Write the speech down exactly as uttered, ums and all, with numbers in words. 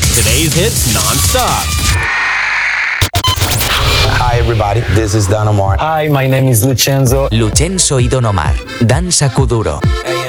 Today's hits non-stop. Hi everybody, this is Don Omar. Hi, my name is Lucenzo. Lucenzo y Don Omar. Danza Kuduro. Hey,